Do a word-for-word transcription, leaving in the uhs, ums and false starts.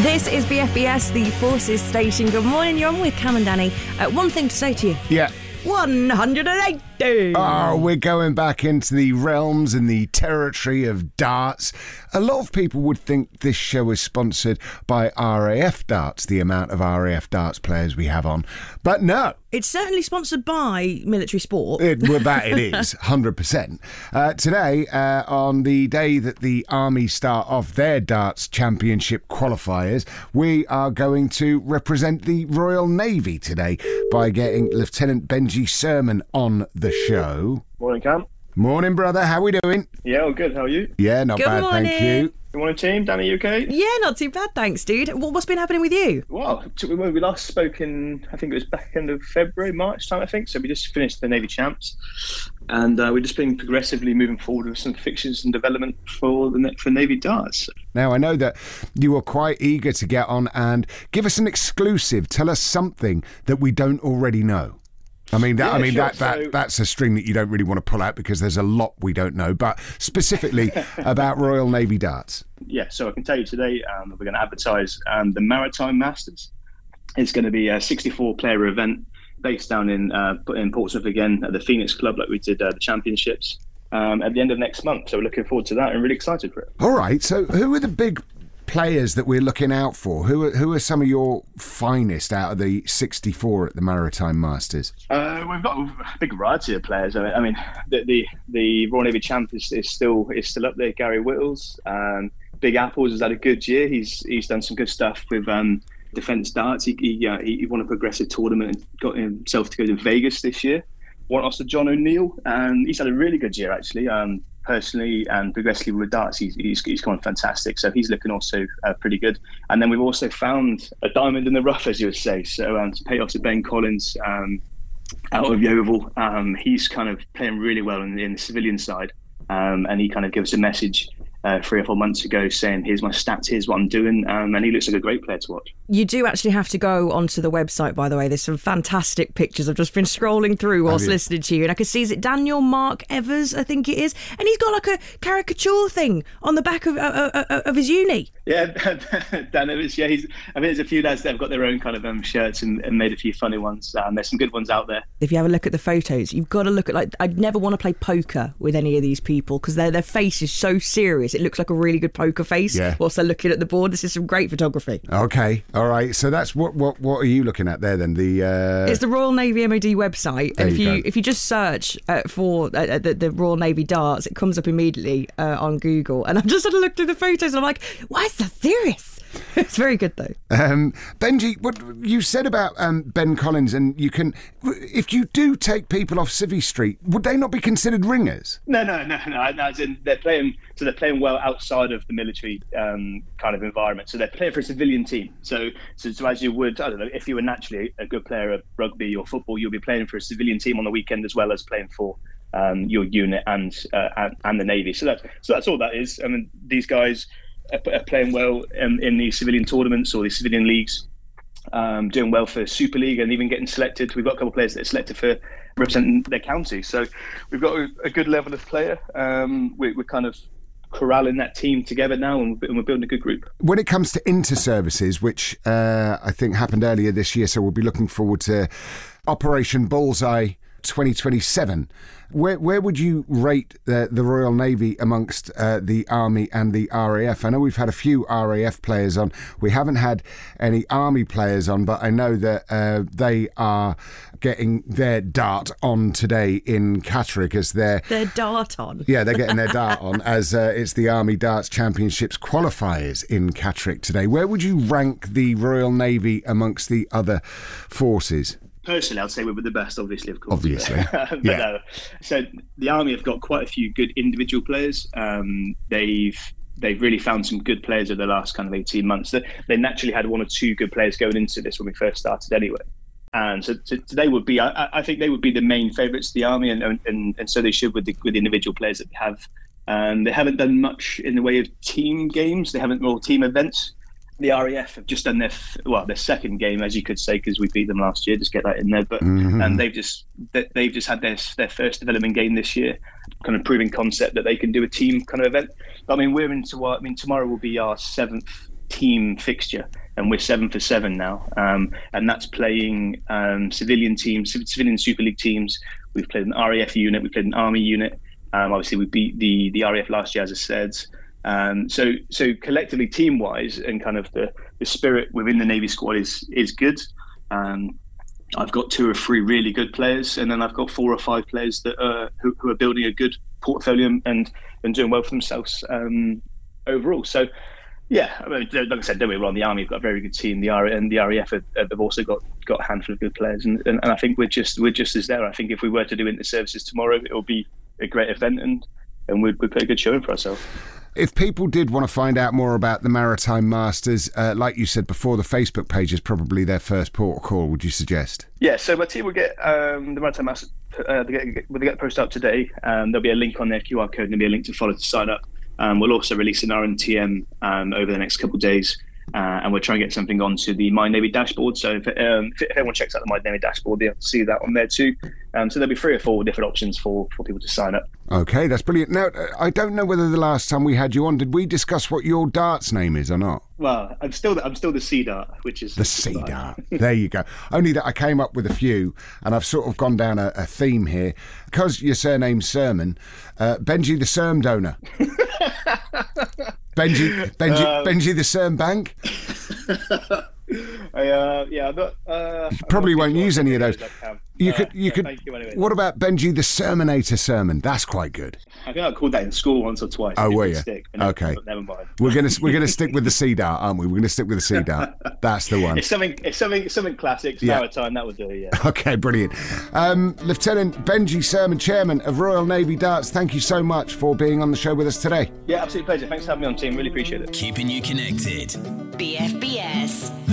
This is B F B S, the Forces Station. Good morning, you're on with Cam and Danny. Uh, one thing to say to you. Yeah. one hundred eighty! Oh, we're going back into the realms and the territory of darts. A lot of people would think this show is sponsored by R A F Darts, the amount of R A F Darts players we have on. But no. It's certainly sponsored by military sport. It, well, that it is, one hundred percent. Uh, today, uh, on the day that the Army start off their darts championship qualifiers, we are going to represent the Royal Navy today by getting Lieutenant Benji Sermon on the show. Morning, Cam. Morning, brother. How we doing? Yeah, all good. How are you? Yeah, not Good bad, morning. thank you. Good morning, team. Danny, you okay? Yeah, not too bad, thanks, dude. What- What's been happening with you? Well, t- we we last spoke in, I think it was back end of February, March time, I think. So we just finished the Navy Champs. And uh, we've just been progressively moving forward with some fixtures and development for the ne- for Navy Darts. Now, I know that you were quite eager to get on and give us an exclusive. Tell us something that we don't already know. I mean, that, Yeah, I mean sure. that, that So- that's a string that you don't really want to pull out because there's a lot we don't know, but specifically about Royal Navy Darts. Yeah, so I can tell you today um, we're going to advertise um, the Maritime Masters. It's going to be a sixty-four player event based down in uh, in Portsmouth again at the Phoenix Club, like we did uh, the championships um, at the end of next month. So we're looking forward to that and really excited for it. All right, so who are the big players that we're looking out for? Who are, who are some of your finest out of the sixty-four at the Maritime Masters? Uh, we've got a big variety of players. I mean, I mean the, the the Royal Navy champ is, is still is still up there. Gary Whittles, um, Big Apples has had a good year. He's he's done some good stuff with um, Defence Darts. He he, uh, he won a progressive tournament and got himself to go to Vegas this year. One also John O'Neill, and he's had a really good year actually. Um, personally and progressively with darts, he's, he's, he's gone fantastic. So he's looking also uh, pretty good. And then we've also found a diamond in the rough, as you would say. So um, to pay off to Ben Collins um, out of Yeovil, um, he's kind of playing really well in, in the civilian side. Um, and he kind of gives a message uh, three or four months ago saying, here's my stats, here's what I'm doing. Um, and he looks like a great player to watch. You do actually have to go onto the website, by the way. There's some fantastic pictures. I've just been scrolling through whilst Have you? listening to you, and I can see, is it Daniel Mark Evers, I think it is? And he's got like a caricature thing on the back of uh, uh, of his uni. Yeah, Dan Evans, yeah. He's, I mean, there's a few lads that have got their own kind of um, shirts and, and made a few funny ones. Um, there's some good ones out there. If you have a look at the photos, you've got to look at, like, I'd never want to play poker with any of these people because their their face is so serious. It looks like a really good poker face Yeah. whilst they're looking at the board. This is some great photography. Okay, all right. So that's what what what are you looking at there then? The uh... It's the Royal Navy M O D website, There and if you you go. if you just search uh, for uh, the, the Royal Navy Darts, it comes up immediately uh, on Google. And I've just had a look through the photos, and I'm like, why is that serious? It's very good though. Um, Benji, what you said about um, Ben Collins, and you can, if you do take people off Civvy Street, would they not be considered ringers? No, no, no, no. no as in they're playing, so they're playing well outside of the military um, kind of environment. So they're playing for a civilian team. So, so, so as you would, I don't know, if you were naturally a good player of rugby or football, you'll be playing for a civilian team on the weekend as well as playing for um, your unit and, uh, and and the Navy. So that's so that's all that is. I mean, these guys are, are playing well in, in the civilian tournaments or the civilian leagues. Um, doing well for Super League and even getting selected. We've got a couple of players that are selected for representing their county. So we've got a, a good level of player. Um, we, we're kind of corralling that team together now and we're building a good group. When it comes to inter-services, which uh, I think happened earlier this year, so we'll be looking forward to Operation Bullseye twenty twenty-seven. Where where would you rate the, the Royal Navy amongst uh, the Army and the R A F? I know we've had a few R A F players on. We haven't had any Army players on, but I know that uh, they are getting their dart on today in Catterick as they're... Their dart on. Yeah, they're getting their dart on as uh, it's the Army Darts Championships qualifiers in Catterick today. Where would you rank the Royal Navy amongst the other forces? Personally, I'd say we're the best, obviously, of course. Obviously, but yeah. No. So the Army have got quite a few good individual players. Um, they've they've really found some good players over the last kind of eighteen months. They, they naturally had one or two good players going into this when we first started anyway. And so, so they would be, I, I think they would be the main favourites, the Army, and, and and so they should with the, with the individual players that they have. Um, they haven't done much in the way of team games. They haven't, well, team events. The R A F have just done their well their second game, as you could say, because we beat them last year. Just get that in there, but Mm-hmm. and they've just they've just had their their first development game this year, kind of proving concept that they can do a team kind of event. But I mean, we're into what I mean. Tomorrow will be our seventh team fixture, and we're seven for seven now, um, and that's playing um, civilian teams, civilian Super League teams. We've played an R A F unit, we played an Army unit. Um, obviously, we beat the the R A F last year, as I said. Um, so so collectively, team wise, and kind of the, the spirit within the Navy squad is is good. Um, I've got two or three really good players, and then I've got four or five players that are who, who are building a good portfolio and and doing well for themselves um, overall. So. Yeah, I mean, like I said, don't get me wrong, the Army have got a very good team. The R and the R A F have, have also got, got a handful of good players, and, and, and I think we're just we're just as there. I think if we were to do inter-services tomorrow, it will be a great event, and and we'd, we'd put a good showing for ourselves. If people did want to find out more about the Maritime Masters, uh, like you said before, the Facebook page is probably their first port of call, would you suggest? Yeah, so my team will get um, the Maritime Masters, uh, they get, they get posted up today. Um, there'll be a link on their Q R code, and there'll be a link to follow to sign up. Um, we'll also release an R N T M um, over the next couple of days, uh, and we'll try and get something onto the My Navy dashboard. So if, um, if everyone checks out the My Navy dashboard, they'll see that on there too. Um, so there'll be three or four different options for, for people to sign up. Okay, that's brilliant. Now, I don't know whether the last time we had you on, did we discuss what your darts name is or not? Well, I'm still I'm still the Sea Dart, which is the Sea Dart. There you go. Only that I came up with a few, and I've sort of gone down a, a theme here because your surname's Sermon. Uh, Benji the Serm Donor. Benji, Benji, um, Benji the Serm Bank. I, uh, yeah, I'm not, uh, probably I'm not won't sure use any of those. You uh, could, you yeah, could. Thank you anyway. What about Benji the Sermonator Sermon? That's quite good. I think I called that in school once or twice. Oh, were you? Stick, never, okay. Never mind. We're gonna we're gonna stick with the Sea Dart, aren't we? We're gonna stick with the Sea Dart. That's the one. It's something. It's something. Something classic. Yeah. Maritime. That would do. Yeah. Okay, brilliant. Um, Lieutenant Benji Sermon, Chairman of Royal Navy Darts. Thank you so much for being on the show with us today. Yeah, absolute pleasure. Thanks for having me on, team. Really appreciate it. Keeping you connected. B F B S. The